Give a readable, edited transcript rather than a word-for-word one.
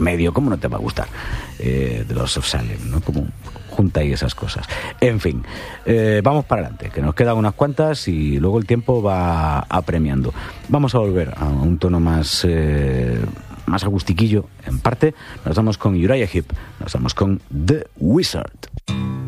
medio, ¿cómo no te va a gustar? The Lords of Salem, ¿no? Como junta ahí esas cosas. En fin, vamos para adelante, que nos quedan unas cuantas y luego el tiempo va apremiando. Vamos a volver a un tono más agustiquillo, en parte. Nos vamos con Uriah Heep, nos vamos con The Wizard.